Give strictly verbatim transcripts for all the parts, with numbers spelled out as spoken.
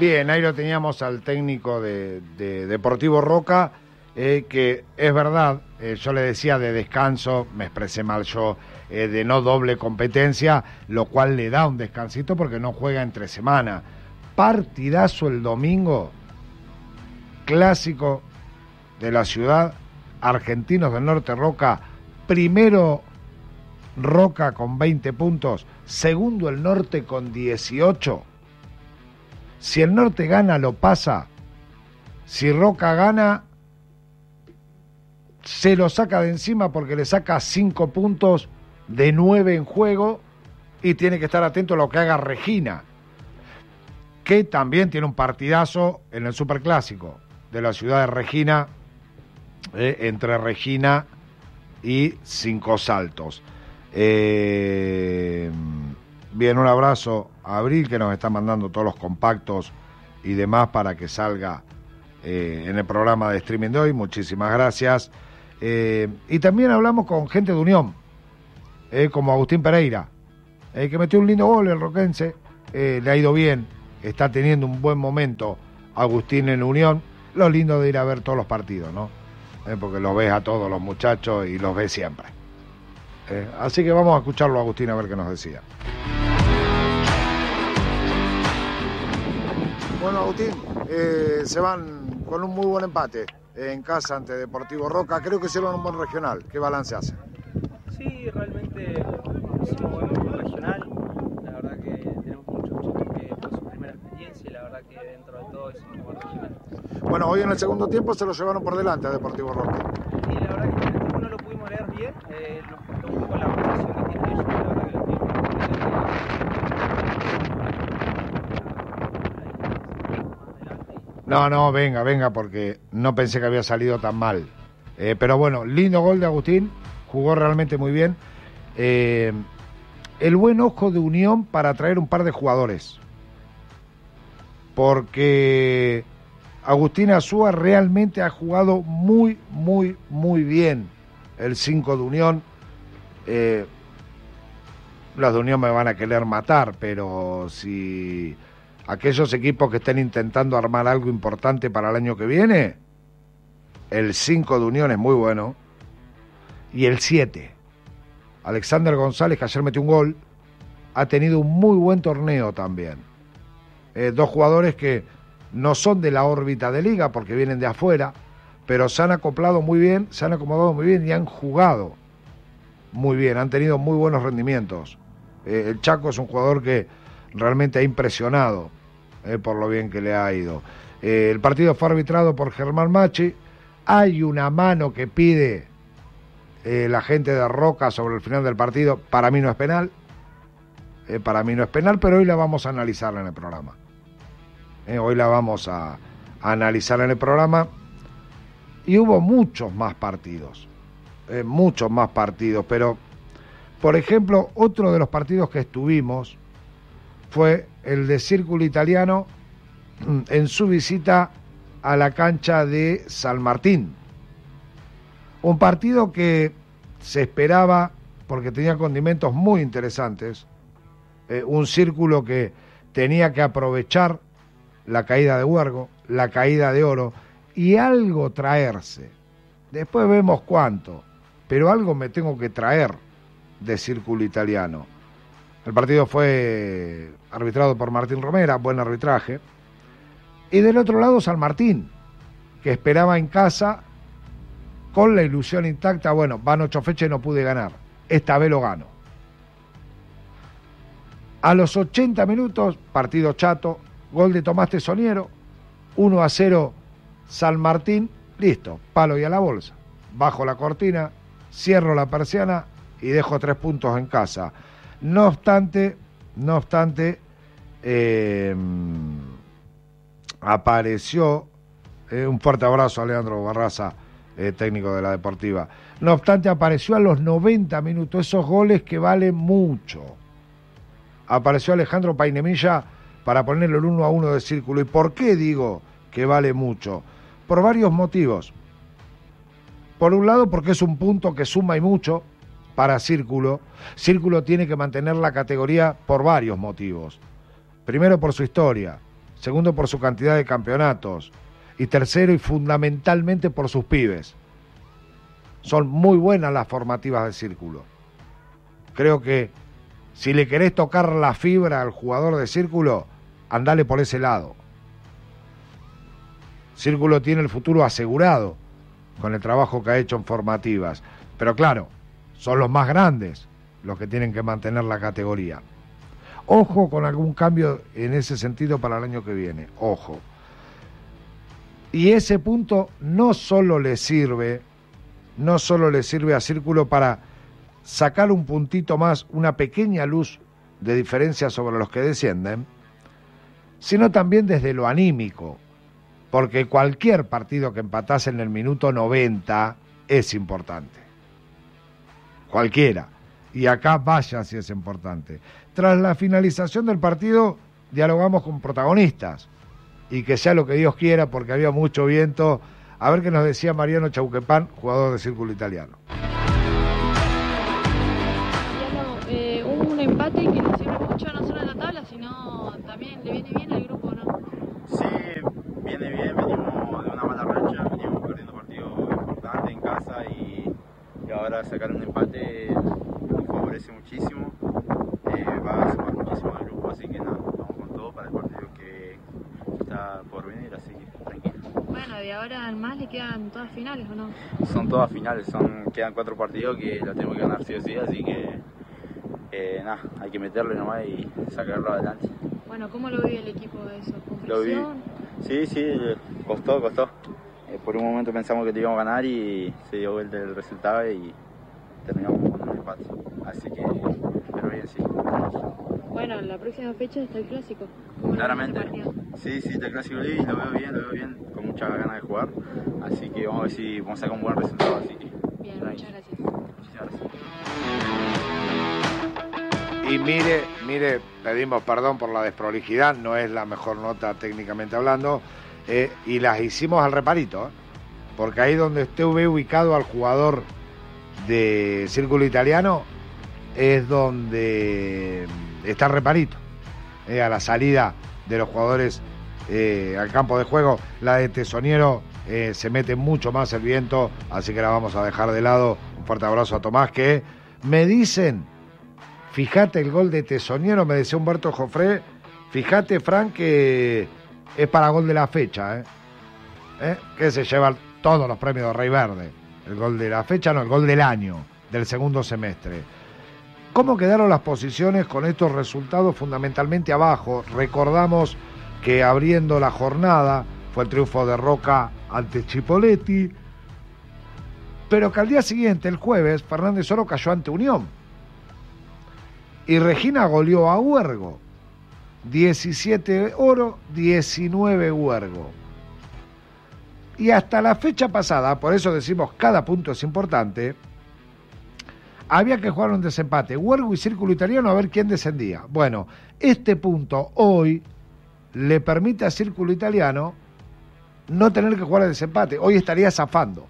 Bien, ahí lo teníamos al técnico de, de Deportivo Roca, eh, que es verdad, eh, yo le decía de descanso, me expresé mal yo, eh, de no doble competencia, lo cual le da un descansito porque no juega entre semana. Partidazo el domingo, clásico de la ciudad, Argentinos del Norte Roca, primero Roca con veinte puntos, segundo el Norte con dieciocho. Si el Norte gana, lo pasa. Si Roca gana, se lo saca de encima porque le saca cinco puntos de nueve en juego y tiene que estar atento a lo que haga Regina, que también tiene un partidazo en el Superclásico de la ciudad de Regina, eh, entre Regina y Cinco Saltos. Eh... Bien, un abrazo a Abril, que nos está mandando todos los compactos y demás para que salga eh, en el programa de streaming de hoy. Muchísimas gracias. Eh, y también hablamos con gente de Unión, eh, como Agustín Pereira, eh, que metió un lindo gol el roquense, eh, le ha ido bien, está teniendo un buen momento Agustín en Unión. Lo lindo de ir a ver todos los partidos, ¿no? Eh, porque los ves a todos los muchachos y los ves siempre. Eh, así que vamos a escucharlo a Agustín a ver qué nos decía. Bueno, Agustín, eh, se van con un muy buen empate en casa ante Deportivo Roca. Creo que hicieron un buen regional. ¿Qué balance hace? Sí, realmente hicimos un buen regional. La verdad que tenemos muchos chicos que fue su primera experiencia y la verdad que dentro de todo hicimos un buen regional. Bueno, hoy en el segundo tiempo se lo llevaron por delante a Deportivo Roca. Y la verdad que el tiempo no lo pudimos leer bien. Eh, nos costó un poco la rotación que tienen ellos. La verdad que los tiempos No, no, venga, venga, porque no pensé que había salido tan mal. Eh, pero bueno, lindo gol de Agustín, jugó realmente muy bien. Eh, el buen ojo de Unión para traer un par de jugadores. Porque Agustín Azúa realmente ha jugado muy, muy, muy bien el cinco de Unión. Eh, los de Unión me van a querer matar, pero si aquellos equipos que estén intentando armar algo importante para el año que viene, el cinco de Unión es muy bueno. Y el siete, Alexander González, que ayer metió un gol, ha tenido un muy buen torneo también. Eh, dos jugadores que no son de la órbita de liga porque vienen de afuera, pero se han acoplado muy bien, se han acomodado muy bien y han jugado muy bien, han tenido muy buenos rendimientos. Eh, el Chaco es un jugador que realmente ha impresionado eh, por lo bien que le ha ido. Eh, el partido fue arbitrado por Germán Machi. Hay una mano que pide eh, la gente de Roca sobre el final del partido. Para mí no es penal. Eh, para mí no es penal, pero hoy la vamos a analizar en el programa. Eh, hoy la vamos a, a analizar en el programa. Y hubo muchos más partidos. Eh, muchos más partidos. Pero, por ejemplo, otro de los partidos que estuvimos fue el de Círculo Italiano en su visita a la cancha de San Martín. Un partido que se esperaba porque tenía condimentos muy interesantes. Eh, un Círculo que tenía que aprovechar la caída de Huergo, la caída de Oro y algo traerse. Después vemos cuánto, pero algo me tengo que traer de Círculo Italiano. El partido fue arbitrado por Martín Romera, buen arbitraje. Y del otro lado San Martín, que esperaba en casa con la ilusión intacta. Bueno, van ocho fechas y no pude ganar. Esta vez lo gano. A los ochenta minutos, partido chato, gol de Tomás Tesoniero, uno a cero San Martín, listo, palo y a la bolsa. Bajo la cortina, cierro la persiana y dejo tres puntos en casa. No obstante, no obstante, eh, apareció, eh, un fuerte abrazo a Leandro Barraza, eh, técnico de la Deportiva. No obstante, apareció a los noventa minutos, esos goles que valen mucho. Apareció Alejandro Painemilla para ponerle el uno a uno de Círculo. ¿Y por qué digo que vale mucho? Por varios motivos. Por un lado, porque es un punto que suma y mucho para Círculo. Círculo tiene que mantener la categoría por varios motivos. Primero, por su historia. segundo por su cantidad de campeonatos y tercero y fundamentalmente por sus pibes. Son muy buenas las formativas de Círculo. Creo que si le querés tocar la fibra al jugador de Círculo, andale por ese lado. Círculo tiene el futuro asegurado con el trabajo que ha hecho en formativas, pero claro, son los más grandes los que tienen que mantener la categoría. Ojo con algún cambio en ese sentido para el año que viene, ojo. Y ese punto no solo le sirve, no solo le sirve a Círculo para sacar un puntito más, una pequeña luz de diferencia sobre los que descienden, sino también desde lo anímico, porque cualquier partido que empatase en el minuto noventa es importante. Cualquiera. Y acá vaya si es importante. Tras la finalización del partido, dialogamos con protagonistas. Y que sea lo que Dios quiera, porque había mucho viento. A ver qué nos decía Mariano Chauquepán, jugador de Círculo Italiano. Mariano, eh, hubo un empate que no sirve mucho no solo en la tabla, sino también le viene bien al grupo, ¿no? Sí, viene bien, venimos de una mala racha, venimos perdiendo partidos importantes en casa y, y ahora sacar un empate nos favorece muchísimo, eh, va a sumar muchísimo al grupo, así que nada, vamos con todo para el partido que está por venir, así que tranquilo. Bueno, de ahora en más le quedan todas finales, ¿o no? Son todas finales, son quedan cuatro partidos que los tenemos que ganar sí o sí, así que eh, nada, hay que meterle nomás y sacarlo adelante. Bueno, ¿cómo lo vive el equipo de eso? ¿Con Lo vi. presión? Sí, sí, costó, costó. Eh, por un momento pensamos que te íbamos a ganar y se dio vuelta el resultado y terminamos con un empate. Así que, pero bien, sí. Bueno, la próxima fecha está el clásico. ¿Cómo Claramente. lo ves este partido? Sí, sí, está el Clásico League, lo veo bien, lo veo bien, con muchas ganas de jugar. Así que vamos a ver si vamos a sacar un buen resultado. Así que, Bien, por ahí. muchas gracias. Muchísimas gracias. Y mire, mire, pedimos perdón por la desprolijidad, no es la mejor nota técnicamente hablando, eh, y las hicimos al reparito, ¿eh? Porque ahí donde usted ve ubicado al jugador de Círculo Italiano es donde está el reparito, eh, a la salida de los jugadores eh, al campo de juego. La de Tesoniero eh, se mete mucho más el viento, así que la vamos a dejar de lado. Un fuerte abrazo a Tomás, que me dicen, fíjate el gol de Tesoniero, me decía Humberto Jofré, fíjate, Frank, que es para gol de la fecha, ¿eh? ¿Eh? Que se lleva todos los premios de Rey Verde. El gol de la fecha, no, el gol del año, del segundo semestre. ¿Cómo quedaron las posiciones con estos resultados fundamentalmente abajo? Recordamos que abriendo la jornada fue el triunfo de Roca ante Chipoletti, pero que al día siguiente, el jueves, Fernández Oro cayó ante Unión. Y Regina goleó a Huergo. diecisiete Oro, diecinueve Huergo. Y hasta la fecha pasada, por eso decimos cada punto es importante, había que jugar un desempate, Huergo y Círculo Italiano, a ver quién descendía. Bueno, este punto hoy le permite a Círculo Italiano no tener que jugar el desempate. Hoy estaría zafando.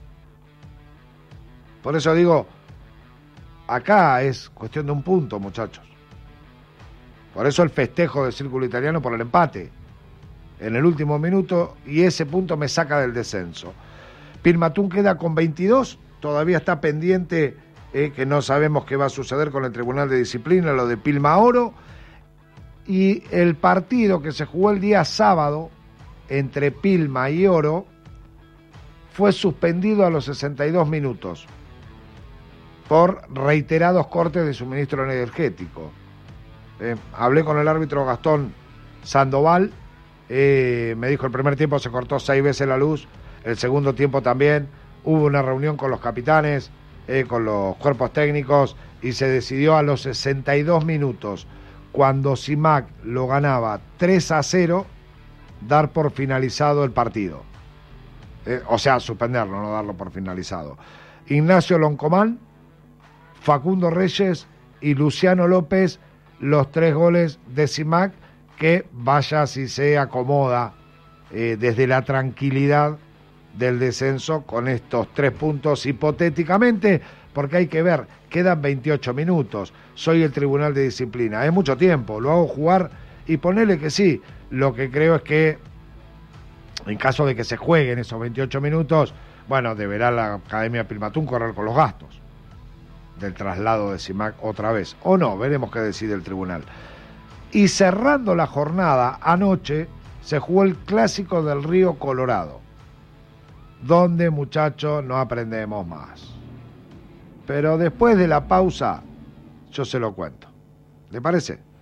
Por eso digo, acá es cuestión de un punto, muchachos. Por eso el festejo de Círculo Italiano por el empate en el último minuto, y ese punto me saca del descenso. Pilmatún queda con veintidós, todavía está pendiente, eh, que no sabemos qué va a suceder con el Tribunal de Disciplina, lo de Pilma Oro, y el partido que se jugó el día sábado entre Pilma y Oro fue suspendido a los sesenta y dos minutos por reiterados cortes de suministro energético. Eh, hablé con el árbitro Gastón Sandoval, eh, me dijo el primer tiempo se cortó seis veces la luz, el segundo tiempo también, hubo una reunión con los capitanes, eh, con los cuerpos técnicos, y se decidió a los sesenta y dos minutos, cuando Simac lo ganaba tres a cero, dar por finalizado el partido. Eh, o sea, suspenderlo, no darlo por finalizado. Ignacio Loncomán, Facundo Reyes y Luciano López, los tres goles de Simac, que vaya si se acomoda eh, desde la tranquilidad del descenso con estos tres puntos hipotéticamente, porque hay que ver, quedan veintiocho minutos, soy el Tribunal de Disciplina, es mucho tiempo, lo hago jugar y ponele que sí. Lo que creo es que, en caso de que se jueguen esos veintiocho minutos, bueno, deberá la Academia Pilmatún correr con los gastos del traslado de Simac otra vez. O no, veremos qué decide el tribunal. Y cerrando la jornada, anoche se jugó el Clásico del Río Colorado, donde, muchachos, no aprendemos más. Pero después de la pausa, yo se lo cuento. ¿Le parece?